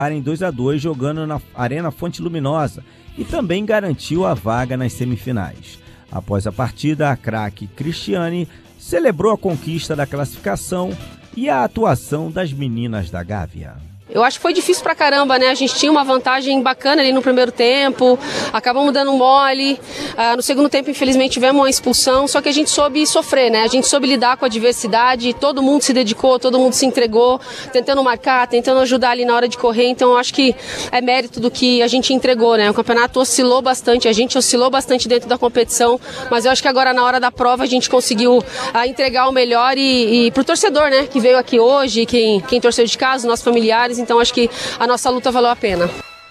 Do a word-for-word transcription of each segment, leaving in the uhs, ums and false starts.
em dois a dois jogando na Arena Fonte Luminosa e também garantiu a vaga nas semifinais. Após a partida, a craque Cristiane celebrou a conquista da classificação e a atuação das meninas da Gávea. Eu acho que foi difícil pra caramba, né? A gente tinha uma vantagem bacana ali no primeiro tempo, acabamos dando um mole. Uh, no segundo tempo, infelizmente, tivemos uma expulsão, só que a gente soube sofrer, né? A gente soube lidar com a adversidade, todo mundo se dedicou, todo mundo se entregou, tentando marcar, tentando ajudar ali na hora de correr. Então, eu acho que é mérito do que a gente entregou, né? O campeonato oscilou bastante, a gente oscilou bastante dentro da competição, mas eu acho que agora, na hora da prova, a gente conseguiu uh, entregar o melhor e, e pro torcedor, né? Que veio aqui hoje, quem, quem torceu de casa, nossos familiares. Então acho que a nossa luta valeu a pena.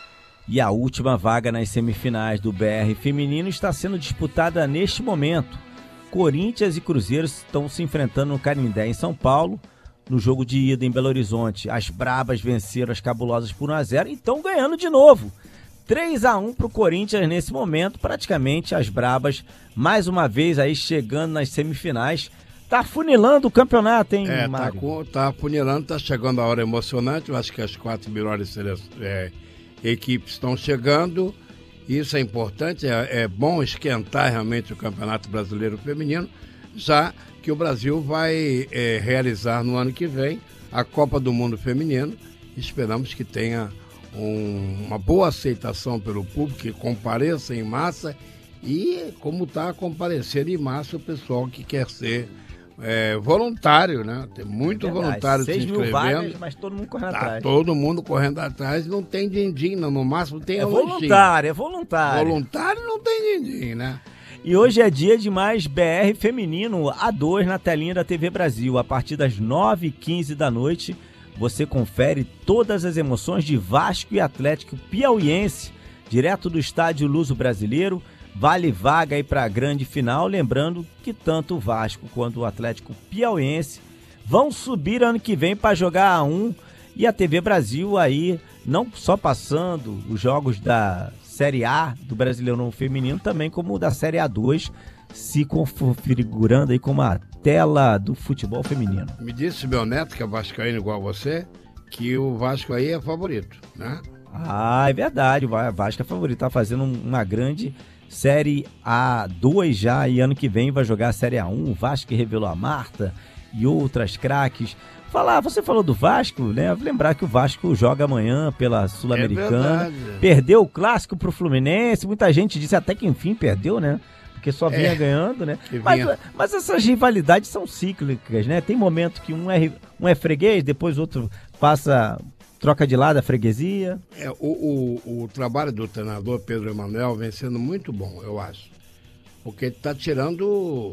E a última vaga nas semifinais do B R feminino está sendo disputada neste momento. Corinthians e Cruzeiro estão se enfrentando no Canindé, em São Paulo. No jogo de ida em Belo Horizonte, as Brabas venceram as Cabulosas por um a zero e estão ganhando de novo. três a um para o Corinthians nesse momento. Praticamente as Brabas, mais uma vez aí chegando nas semifinais. Tá funilando o campeonato, hein, é, Mário? Tá, com, tá funilando, tá chegando a hora emocionante. Eu acho que as quatro melhores é, equipes estão chegando. Isso é importante, é, é bom esquentar realmente o Campeonato Brasileiro Feminino, já que o Brasil vai é, realizar no ano que vem a Copa do Mundo Feminino. Esperamos que tenha um, uma boa aceitação pelo público, que compareça em massa e como está comparecendo em massa o pessoal que quer ser É, voluntário, né? Tem muito é voluntário se inscrevendo. Mil vagas, mas todo mundo correndo tá atrás. Todo mundo correndo atrás, não tem din-din, não. No máximo tem É voluntário, é voluntário. Voluntário não tem din-din, né? E hoje é dia de mais B R feminino A dois na telinha da T V Brasil. A partir das nove e quinze da noite, você confere todas as emoções de Vasco e Atlético Piauiense, direto do estádio Luso Brasileiro. Vale vaga aí para a grande final, lembrando que tanto o Vasco quanto o Atlético Piauiense vão subir ano que vem para jogar A um e a T V Brasil aí não só passando os jogos da Série A do Brasileirão Feminino, também como da Série A dois, se configurando aí como a tela do futebol feminino. Me disse meu neto, que é vascaíno igual a você, que o Vasco aí é favorito, né? Ah, é verdade, o Vasco é favorito, tá fazendo uma grande Série A dois já, e ano que vem vai jogar a Série A um, o Vasco que revelou a Marta e outras craques. Falar, você falou do Vasco, né? Lembrar que o Vasco joga amanhã pela Sul-Americana. É perdeu o clássico pro Fluminense, muita gente disse até que enfim perdeu, né? Porque só vinha é, ganhando, né? Mas, mas essas rivalidades são cíclicas, né? Tem momento que um é, um é freguês, depois o outro passa... Troca de lado a freguesia. É, o, o, o trabalho do treinador Pedro Emanuel vem sendo muito bom, eu acho. Porque ele está tirando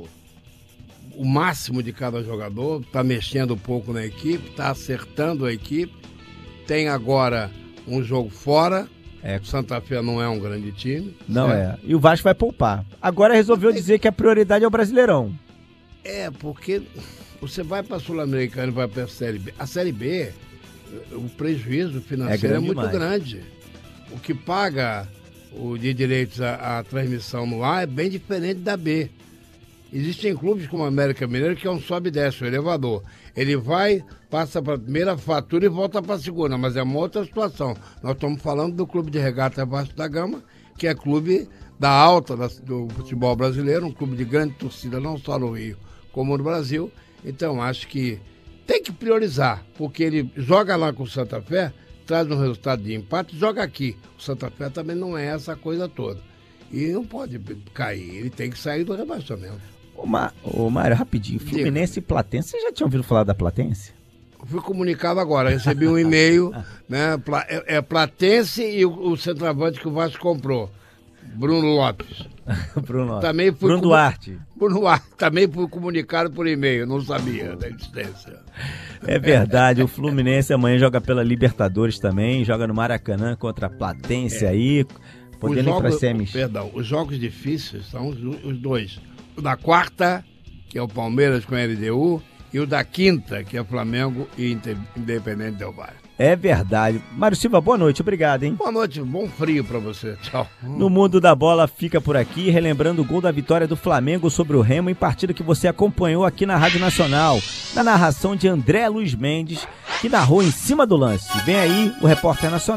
o máximo de cada jogador, está mexendo um pouco na equipe, está acertando a equipe. Tem agora um jogo fora. É. O Santa Fé não é um grande time. Não certo? É. E o Vasco vai poupar. Agora resolveu dizer que a prioridade é o Brasileirão. É, porque você vai para a Sul-Americana e vai para a Série B. A Série B... O prejuízo financeiro é, é muito demais. grande. O que paga o de direitos à, à transmissão no ar é bem diferente da B. Existem clubes como a América Mineiro que é um sobe e desce, o elevador. Ele vai, passa para a primeira fatura e volta para a segunda, mas é uma outra situação. Nós estamos falando do Clube de Regata Vasco da Gama, que é clube da alta da, do futebol brasileiro, um clube de grande torcida, não só no Rio, como no Brasil. Então, acho que tem que priorizar, porque ele joga lá com o Santa Fé, traz um resultado de empate, joga aqui. O Santa Fé também não é essa coisa toda. E não pode cair, ele tem que sair do rebaixamento. Ô, Ma... Ô Mário, rapidinho, Fluminense Diga. E Platense, você já tinha ouvido falar da Platense? Fui comunicado agora, recebi um e-mail, né? É, é Platense e o, o centroavante que o Vasco comprou, Bruno Lopes. Bruno Lopes. Também fui Bruno Duarte. Bruno Duarte. Também fui comunicado por e-mail, não sabia da existência. É verdade, o Fluminense amanhã joga pela Libertadores também, joga no Maracanã contra a Platense é. aí, podendo ir para semis. Perdão, os jogos difíceis são os, os dois. O da quarta, que é o Palmeiras com a L D U, e o da quinta, que é Flamengo e Independente Del Valle. É verdade. Mário Silva, boa noite, obrigado, hein? Boa noite, bom frio pra você, tchau. No Mundo da Bola fica por aqui, relembrando o gol da vitória do Flamengo sobre o Remo em partida que você acompanhou aqui na Rádio Nacional, na narração de André Luiz Mendes, que narrou em cima do lance. Vem aí o Repórter Nacional.